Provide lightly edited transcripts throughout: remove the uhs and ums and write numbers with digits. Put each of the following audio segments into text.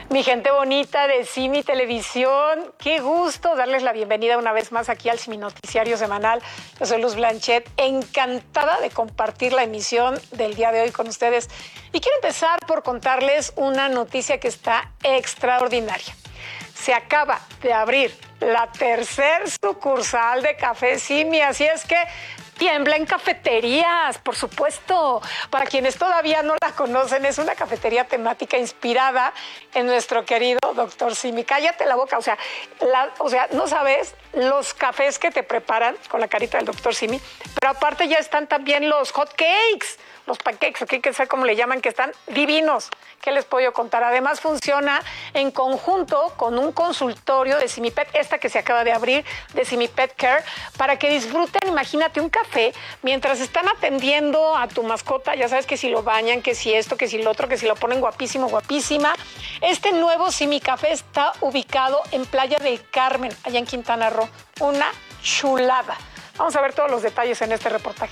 Mi gente bonita de Simi Televisión, qué gusto darles la bienvenida una vez más aquí al Simi Noticiario Semanal. Yo soy Luz Blanchet, encantada de compartir la emisión del día de hoy con ustedes. Y quiero empezar por contarles una noticia que está extraordinaria. Se acaba de abrir la tercer sucursal de Café Simi, así es que tiembla en cafeterías, por supuesto. Para quienes todavía no la conocen, es una cafetería temática inspirada en nuestro querido Dr. Simi. Cállate la boca, o sea, no sabes los cafés que te preparan con la carita del Dr. Simi, pero aparte ya están también los hot cakes, los pancakes, aquí que sé cómo le llaman, que están divinos. ¿Qué les puedo contar? Además funciona en conjunto con un consultorio de Simipet, esta que se acaba de abrir, de Simipet Care, para que disfruten, imagínate, un café mientras están atendiendo a tu mascota. Ya sabes que si lo bañan, que si esto, que si lo otro, que si lo ponen guapísimo, guapísima. Este nuevo Simi Café está ubicado en Playa del Carmen, allá en Quintana Roo. Una chulada. Vamos a ver todos los detalles en este reportaje.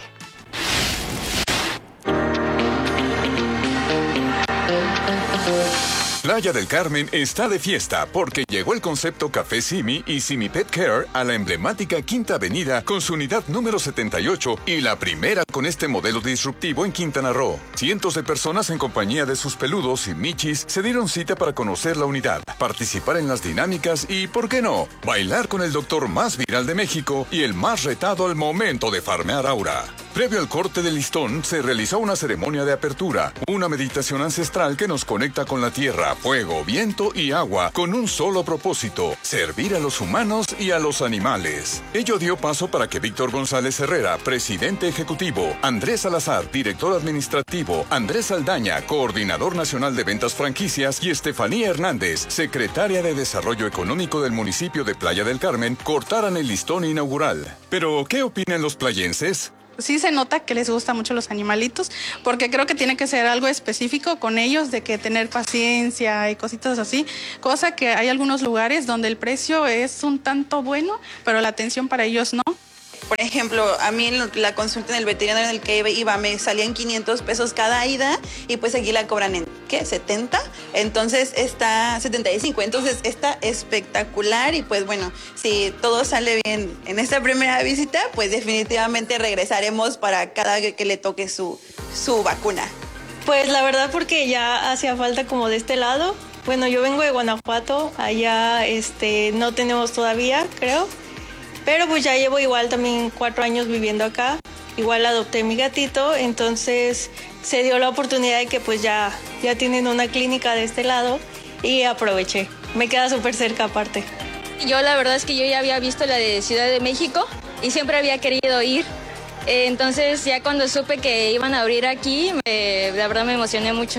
Playa del Carmen está de fiesta porque llegó el concepto Café Simi y Simi Pet Care a la emblemática Quinta Avenida con su unidad número 78 y la primera con este modelo disruptivo en Quintana Roo. Cientos de personas en compañía de sus peludos y michis se dieron cita para conocer la unidad, participar en las dinámicas y, ¿por qué no?, bailar con el doctor más viral de México y el más retado al momento de farmear aura. Previo al corte del listón, se realizó una ceremonia de apertura, una meditación ancestral que nos conecta con la tierra, fuego, viento y agua, con un solo propósito: servir a los humanos y a los animales. Ello dio paso para que Víctor González Herrera, presidente ejecutivo, Andrés Salazar, director administrativo, Andrés Aldaña, coordinador nacional de ventas franquicias, y Estefanía Hernández, secretaria de Desarrollo Económico del municipio de Playa del Carmen, cortaran el listón inaugural. Pero, ¿qué opinan los playenses? Sí se nota que les gustan mucho los animalitos, porque creo que tiene que ser algo específico con ellos, de que tener paciencia y cositas así, cosa que hay algunos lugares donde el precio es un tanto bueno, pero la atención para ellos no. Por ejemplo, a mí en la consulta en el veterinario en el que iba me salían 500 pesos cada ida y pues aquí la cobran en, ¿qué? 70. Entonces está 75. Entonces está espectacular y pues bueno, si todo sale bien en esta primera visita, pues definitivamente regresaremos para cada vez que le toque su vacuna. Pues la verdad, porque ya hacía falta como de este lado. Bueno, yo vengo de Guanajuato, allá no tenemos todavía, creo. Pero pues ya llevo igual también 4 años viviendo acá. Igual adopté mi gatito, entonces se dio la oportunidad de que pues ya tienen una clínica de este lado y aproveché. Me queda súper cerca aparte. Yo la verdad es que yo ya había visto la de Ciudad de México y siempre había querido ir. Entonces ya cuando supe que iban a abrir aquí, la verdad me emocioné mucho.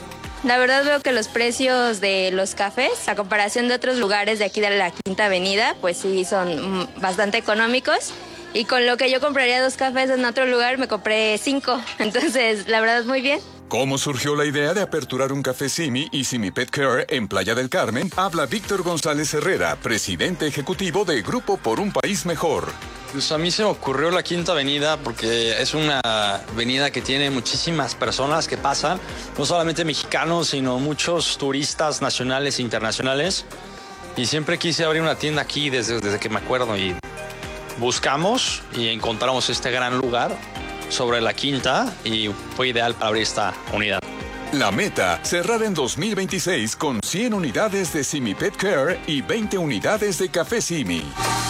La verdad veo que los precios de los cafés, a comparación de otros lugares de aquí de la Quinta Avenida, pues sí son bastante económicos. Y con lo que yo compraría 2 cafés en otro lugar, me compré 5. Entonces, la verdad, muy bien. ¿Cómo surgió la idea de aperturar un Café Simi y Simi Pet Care en Playa del Carmen? Habla Víctor González Herrera, presidente ejecutivo de Grupo por un País Mejor. Pues a mí se me ocurrió la Quinta Avenida porque es una avenida que tiene muchísimas personas que pasan, no solamente mexicanos, sino muchos turistas nacionales e internacionales. Y siempre quise abrir una tienda aquí desde que me acuerdo, y buscamos y encontramos este gran lugar sobre la Quinta y fue ideal para abrir esta unidad. La meta, cerrar en 2026 con 100 unidades de Simi Pet Care y 20 unidades de Café Simi.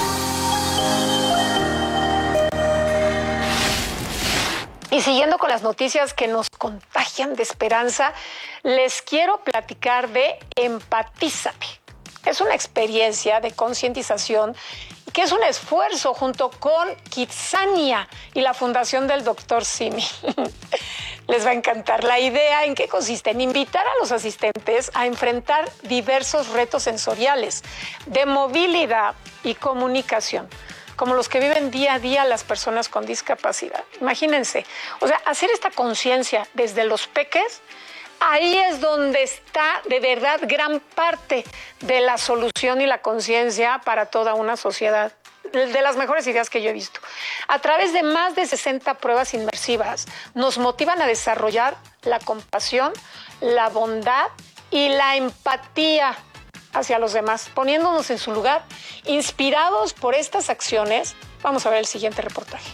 Y siguiendo con las noticias que nos contagian de esperanza, les quiero platicar de Empatízate. Es una experiencia de concientización que es un esfuerzo junto con Kitsania y la Fundación del Dr. Simi. Les va a encantar. La idea, ¿en qué consiste? En invitar a los asistentes a enfrentar diversos retos sensoriales de movilidad y comunicación, como los que viven día a día las personas con discapacidad. Imagínense, o sea, hacer esta conciencia desde los peques, ahí es donde está de verdad gran parte de la solución y la conciencia para toda una sociedad. De las mejores ideas que yo he visto. A través de más de 60 pruebas inmersivas, nos motivan a desarrollar la compasión, la bondad y la empatía hacia los demás, poniéndonos en su lugar. Inspirados por estas acciones, vamos a ver el siguiente reportaje.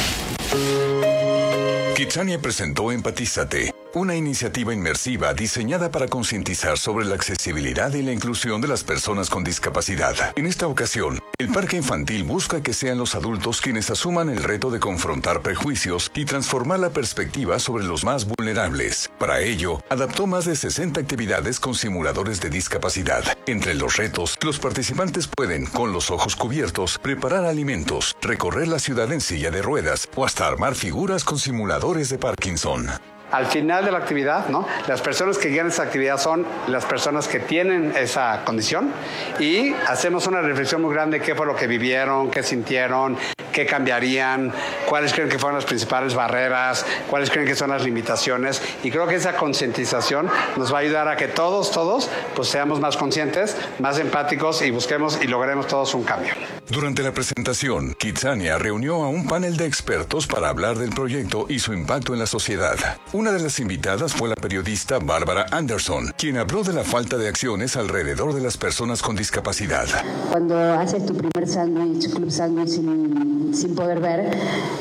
Kitsania presentó Empatízate, una iniciativa inmersiva diseñada para concientizar sobre la accesibilidad y la inclusión de las personas con discapacidad. En esta ocasión, el parque infantil busca que sean los adultos quienes asuman el reto de confrontar prejuicios y transformar la perspectiva sobre los más vulnerables. Para ello, adaptó más de 60 actividades con simuladores de discapacidad. Entre los retos, los participantes pueden, con los ojos cubiertos, preparar alimentos, recorrer la ciudad en silla de ruedas o hasta armar figuras con simuladores de Parkinson. Al final de la actividad, ¿no? Las personas que guían esa actividad son las personas que tienen esa condición y hacemos una reflexión muy grande: qué fue lo que vivieron, qué sintieron, qué cambiarían, cuáles creen que fueron las principales barreras, cuáles creen que son las limitaciones, y creo que esa concientización nos va a ayudar a que todos, pues seamos más conscientes, más empáticos y busquemos y logremos todos un cambio. Durante la presentación, Kitsania reunió a un panel de expertos para hablar del proyecto y su impacto en la sociedad. Una de las invitadas fue la periodista Bárbara Anderson, quien habló de la falta de acciones alrededor de las personas con discapacidad. Cuando haces tu primer sándwich, club sándwich sin poder ver,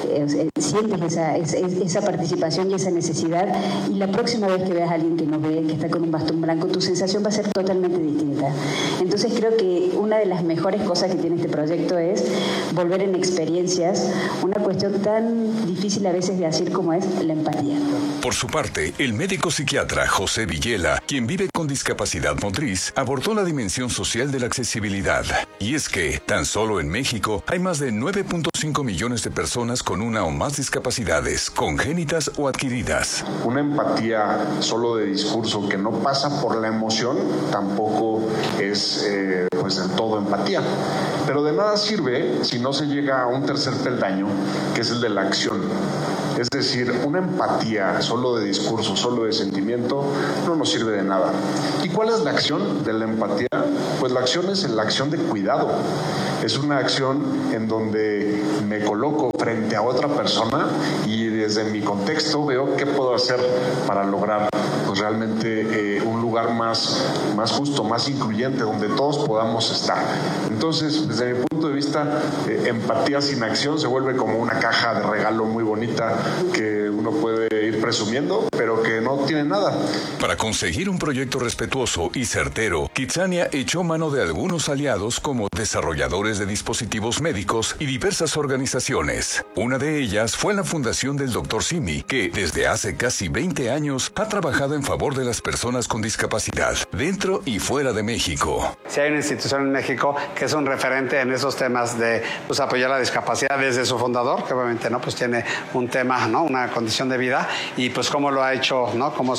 sientes esa participación y esa necesidad, y la próxima vez que veas a alguien que no ve, que está con un bastón blanco, tu sensación va a ser totalmente distinta. Entonces creo que una de las mejores cosas que tiene este proyecto es volver en experiencias una cuestión tan difícil a veces de decir como es la empatía. Por su parte, el médico psiquiatra José Villela, quien vive con discapacidad motriz, abordó la dimensión social de la accesibilidad. Y es que, tan solo en México, hay más de 9.5 millones de personas con una o más discapacidades, congénitas o adquiridas. Una empatía solo de discurso que no pasa por la emoción tampoco es pues del todo empatía. Pero de nada sirve si no se llega a un tercer peldaño, que es el de la acción. Es decir, una empatía solo de discurso, solo de sentimiento, no nos sirve de nada. ¿Y cuál es la acción de la empatía? Pues la acción es la acción de cuidado. Es una acción en donde me coloco frente a otra persona y desde mi contexto veo qué puedo hacer para lograr pues realmente un lugar más justo, más incluyente, donde todos podamos estar. Entonces, desde mi punto de vista, empatía sin acción se vuelve como una caja de regalo muy bonita que uno puede ir presumiendo, pero que no tiene nada. Para conseguir un proyecto respetuoso y certero, Kitsania echó mano de algunos aliados como desarrolladores de dispositivos médicos y diversas organizaciones. Una de ellas fue la Fundación del Dr. Simi, que desde hace casi 20 años ha trabajado en favor de las personas con discapacidad, dentro y fuera de México. Si hay una institución en México que es un referente en esos temas de pues, apoyar la discapacidad desde su fundador, que obviamente no pues tiene un tema, ¿no? Una condición de vida, y pues cómo lo ha hecho, ¿no? Como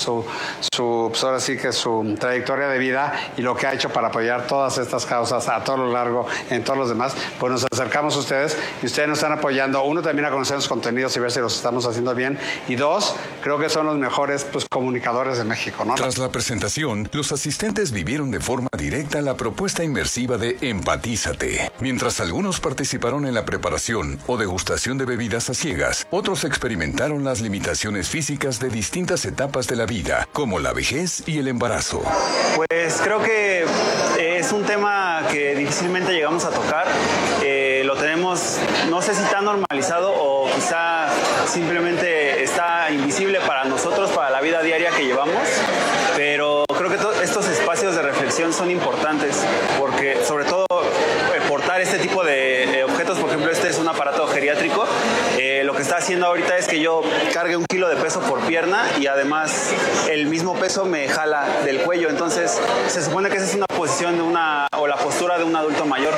pues ahora sí que su trayectoria de vida y lo que ha hecho para apoyar todas estas causas a todo lo largo en todos los demás, pues nos acercamos a ustedes y ustedes nos están apoyando, uno, también a conocer los contenidos y ver si los estamos haciendo bien, y dos, creo que son los mejores pues comunicadores de México, ¿no? Tras la presentación, los asistentes vivieron de forma directa la propuesta inmersiva de Empatízate. Mientras algunos participaron en la preparación o degustación de bebidas a ciegas, otros experimentaron las limitaciones físicas de distintas etapas de la vida, como la vejez y el embarazo. Pues creo que es un tema que difícilmente llegamos a tocar. Lo tenemos, no sé si tan normalizado o quizá simplemente está invisible para nosotros, para la vida diaria que llevamos, pero creo que estos espacios de reflexión son importantes porque sobre todo portar este tipo de objetos, por ejemplo este es un aparato geriátrico, lo que está haciendo ahorita es que yo cargue 1 kilo de peso por pierna y además el mismo peso me jala del cuello, entonces se supone que esa es una posición o la postura de un adulto mayor,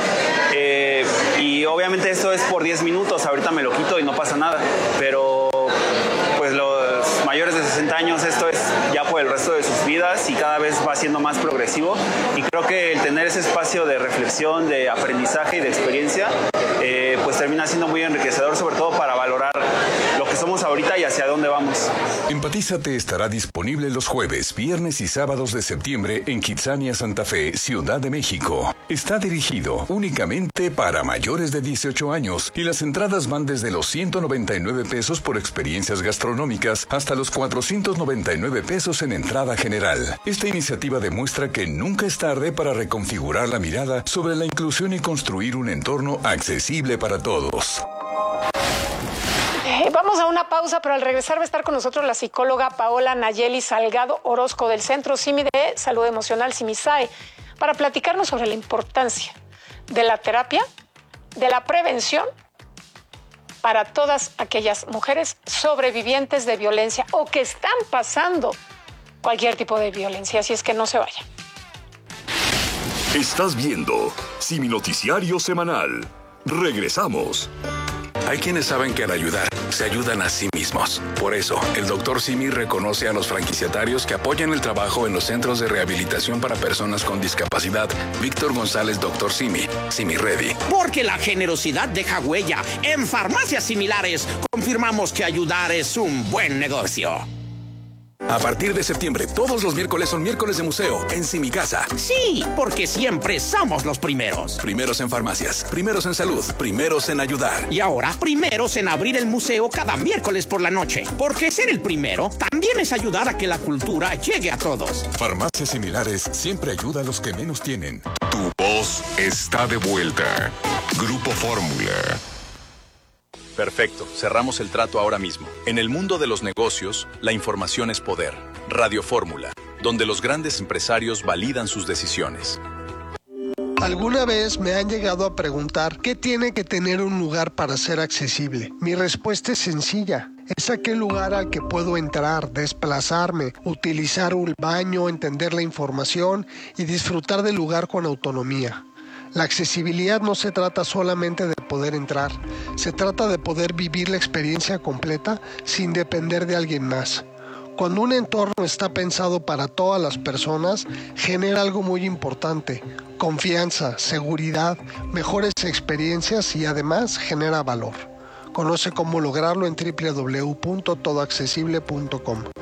y obviamente esto es por 10 minutos, ahorita me lo quito y no pasa nada, pero pues los mayores de 60 años esto es ya por el resto de sus vidas y cada vez va siendo más progresivo, y creo que el tener ese espacio de reflexión, de aprendizaje y de experiencia pues termina siendo muy enriquecedor, sobre todo para valorar lo que somos ahorita y hacia dónde vamos. Empatízate estará disponible los jueves, viernes y sábados de septiembre en Kitsania, Santa Fe, Ciudad de México. Está dirigido únicamente para mayores de 18 años y las entradas van desde los 199 pesos por experiencias gastronómicas hasta los 499 pesos en entrada general. Esta iniciativa demuestra que nunca es tarde para reconfigurar la mirada sobre la inclusión y construir un entorno accesible para todos. Vamos a una pausa, pero al regresar va a estar con nosotros la psicóloga Paola Nayeli Salgado Orozco del Centro CIMI de Salud Emocional, CIMISAE, para platicarnos sobre la importancia de la terapia, de la prevención para todas aquellas mujeres sobrevivientes de violencia o que están pasando cualquier tipo de violencia, así es que no se vayan. Estás viendo CIMI Noticiario Semanal. Regresamos. Hay quienes saben que al ayudar, se ayudan a sí mismos. Por eso, el Dr. Simi reconoce a los franquiciatarios que apoyan el trabajo en los centros de rehabilitación para personas con discapacidad. Víctor González, Dr. Simi, Simi Ready. Porque la generosidad deja huella. En farmacias similares, confirmamos que ayudar es un buen negocio. A partir de septiembre, todos los miércoles son miércoles de museo en Simi Casa. Sí, porque siempre somos los primeros. Primeros en farmacias, primeros en salud, primeros en ayudar. Y ahora, primeros en abrir el museo cada miércoles por la noche. Porque ser el primero también es ayudar a que la cultura llegue a todos. Farmacias similares siempre ayuda a los que menos tienen. Tu voz está de vuelta. Grupo Fórmula. Perfecto, cerramos el trato ahora mismo. En el mundo de los negocios, la información es poder. Radio Fórmula, donde los grandes empresarios validan sus decisiones. Alguna vez me han llegado a preguntar qué tiene que tener un lugar para ser accesible. Mi respuesta es sencilla. Es aquel lugar al que puedo entrar, desplazarme, utilizar un baño, entender la información y disfrutar del lugar con autonomía. La accesibilidad no se trata solamente de poder entrar, se trata de poder vivir la experiencia completa sin depender de alguien más. Cuando un entorno está pensado para todas las personas, genera algo muy importante: confianza, seguridad, mejores experiencias y además genera valor. Conoce cómo lograrlo en www.todoaccesible.com.